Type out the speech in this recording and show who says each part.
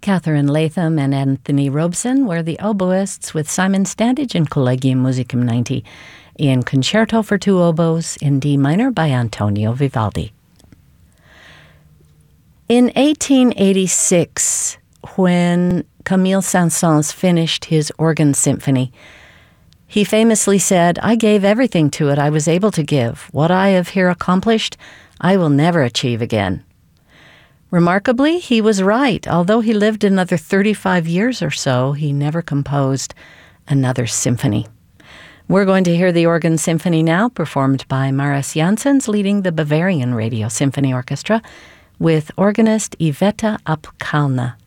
Speaker 1: Catherine Latham and Anthony Robeson were the oboists with Simon Standage and Collegium Musicum 90 in Concerto for Two Oboes in D minor by Antonio Vivaldi. In 1886, when Camille Saint-Saëns finished his organ symphony, he famously said, "I gave everything to it I was able to give. What I have here accomplished, I will never achieve again." Remarkably, he was right. Although he lived another 35 years or so, he never composed another symphony. We're going to hear the organ symphony now, performed by Maris Janssens, leading the Bavarian Radio Symphony Orchestra, with organist Iveta Apkalna.